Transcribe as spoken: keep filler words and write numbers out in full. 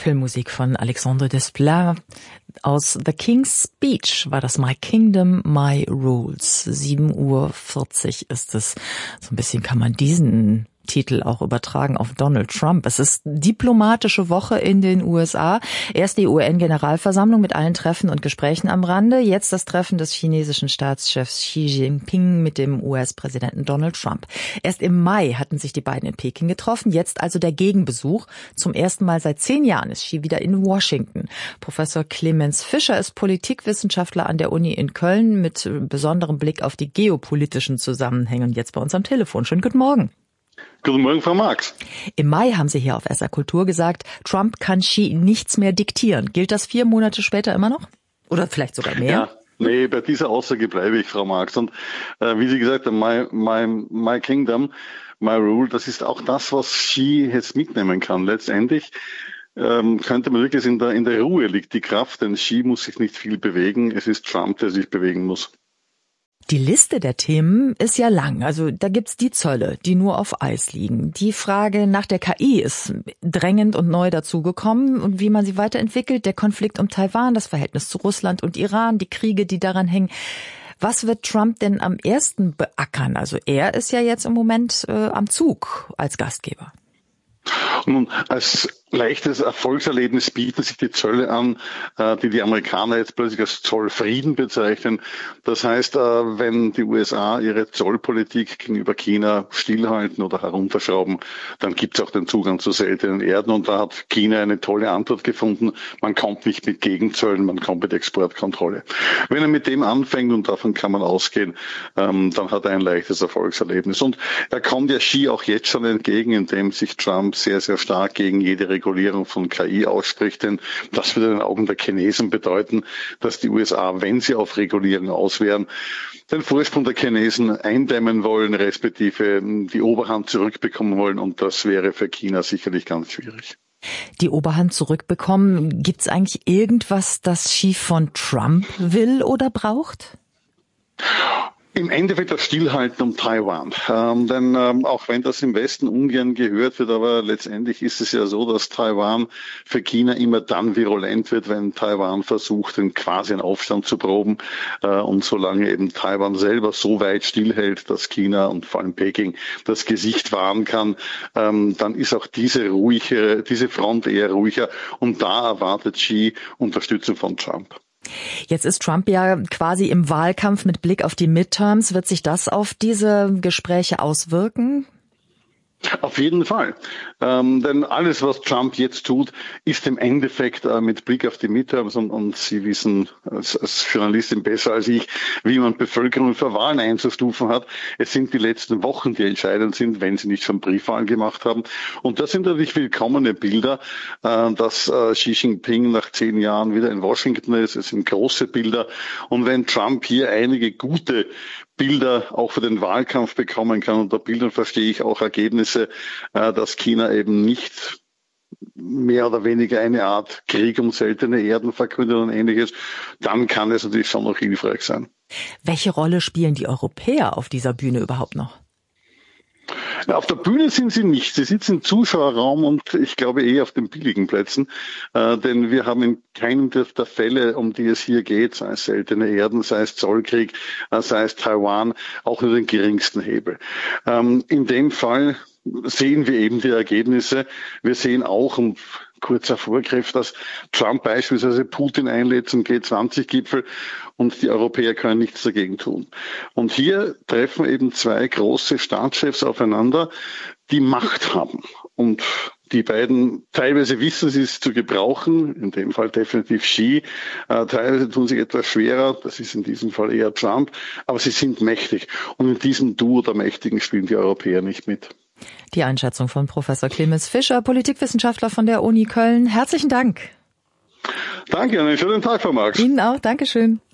Filmmusik von Alexandre Desplat. Aus The King's Speech war das My Kingdom, My Rules. sieben Uhr vierzig ist es. So ein bisschen kann man diesen Titel auch übertragen auf Donald Trump. Es ist diplomatische Woche in den U S A. Erst die U N-Generalversammlung mit allen Treffen und Gesprächen am Rande. Jetzt das Treffen des chinesischen Staatschefs Xi Jinping mit dem U S-Präsidenten Donald Trump. Erst im Mai hatten sich die beiden in Peking getroffen. Jetzt also der Gegenbesuch. Zum ersten Mal seit zehn Jahren ist Xi wieder in Washington. Professor Clemens Fischer ist Politikwissenschaftler an der Uni in Köln mit besonderem Blick auf die geopolitischen Zusammenhänge. Und jetzt bei uns am Telefon. Schönen guten Morgen. Guten Morgen, Frau Marx. Im Mai haben Sie hier auf S R Kultur gesagt, Trump kann Xi nichts mehr diktieren. Gilt das vier Monate später immer noch? Oder vielleicht sogar mehr? Ja, nee, bei dieser Aussage bleibe ich, Frau Marx. Und äh, wie Sie gesagt haben, my, my, my Kingdom, My Rule, das ist auch das, was Xi jetzt mitnehmen kann. Letztendlich ähm, könnte man wirklich in der, in der Ruhe liegt die Kraft, denn Xi muss sich nicht viel bewegen. Es ist Trump, der sich bewegen muss. Die Liste der Themen ist ja lang. Also da gibt's die Zölle, die nur auf Eis liegen. Die Frage nach der K I ist drängend und neu dazugekommen und wie man sie weiterentwickelt. Der Konflikt um Taiwan, das Verhältnis zu Russland und Iran, die Kriege, die daran hängen. Was wird Trump denn am ersten beackern? Also er ist ja jetzt im Moment äh, am Zug als Gastgeber. Nun, als leichtes Erfolgserlebnis bieten sich die Zölle an, die die Amerikaner jetzt plötzlich als Zollfrieden bezeichnen. Das heißt, wenn die U S A ihre Zollpolitik gegenüber China stillhalten oder herunterschrauben, dann gibt es auch den Zugang zu seltenen Erden. Und da hat China eine tolle Antwort gefunden. Man kommt nicht mit Gegenzöllen, man kommt mit Exportkontrolle. Wenn er mit dem anfängt, und davon kann man ausgehen, dann hat er ein leichtes Erfolgserlebnis. Und er kommt ja Xi auch jetzt schon entgegen, indem sich Trump sehr, sehr stark gegen jede Regulierung von K I ausspricht, denn das würde in den Augen der Chinesen bedeuten, dass die U S A, wenn sie auf Regulierung auswären, den Vorsprung der Chinesen eindämmen wollen, respektive die Oberhand zurückbekommen wollen, und das wäre für China sicherlich ganz schwierig. Die Oberhand zurückbekommen, gibt's eigentlich irgendwas, das Xi von Trump will oder braucht? Im Endeffekt das Stillhalten um Taiwan. Ähm, denn ähm, auch wenn das im Westen ungern gehört wird, aber letztendlich ist es ja so, dass Taiwan für China immer dann virulent wird, wenn Taiwan versucht, den quasi einen Aufstand zu proben. Äh, und solange eben Taiwan selber so weit stillhält, dass China und vor allem Peking das Gesicht wahren kann, ähm, dann ist auch diese ruhige, diese Front eher ruhiger. Und da erwartet Xi Unterstützung von Trump. Jetzt ist Trump ja quasi im Wahlkampf mit Blick auf die Midterms. Wird sich das auf diese Gespräche auswirken? Auf jeden Fall. Ähm, denn alles, was Trump jetzt tut, ist im Endeffekt äh, mit Blick auf die Midterms, und, und Sie wissen als, als Journalistin besser als ich, wie man Bevölkerung für Wahlen einzustufen hat. Es sind die letzten Wochen, die entscheidend sind, wenn sie nicht schon Briefwahlen gemacht haben. Und das sind natürlich willkommene Bilder, äh, dass äh, Xi Jinping nach zehn Jahren wieder in Washington ist. Es sind große Bilder. Und wenn Trump hier einige gute Bilder auch für den Wahlkampf bekommen kann, unter Bildern verstehe ich auch Ergebnisse, dass China eben nicht mehr oder weniger eine Art Krieg um seltene Erden verkündet und Ähnliches, dann kann es natürlich schon noch hilfreich sein. Welche Rolle spielen die Europäer auf dieser Bühne überhaupt noch? Ja, auf der Bühne sind sie nicht. Sie sitzen im Zuschauerraum und ich glaube eh auf den billigen Plätzen, äh, denn wir haben in keinem der, der Fälle, um die es hier geht, sei es seltene Erden, sei es Zollkrieg, äh, sei es Taiwan, auch nur den geringsten Hebel. Ähm, in dem Fall sehen wir eben die Ergebnisse. Wir sehen auch, um kurzer Vorgriff, dass Trump beispielsweise Putin einlädt zum G zwanzig Gipfel und die Europäer können nichts dagegen tun. Und hier treffen eben zwei große Staatschefs aufeinander, die Macht haben. Und die beiden, teilweise wissen sie es zu gebrauchen, in dem Fall definitiv Xi, äh, teilweise tun sie etwas schwerer, das ist in diesem Fall eher Trump, aber sie sind mächtig. Und in diesem Duo der Mächtigen spielen die Europäer nicht mit. Die Einschätzung von Professor Clemens Fischer, Politikwissenschaftler von der Uni Köln. Herzlichen Dank. Danke, einen schönen Tag, Frau Marx. Ihnen auch, Dankeschön.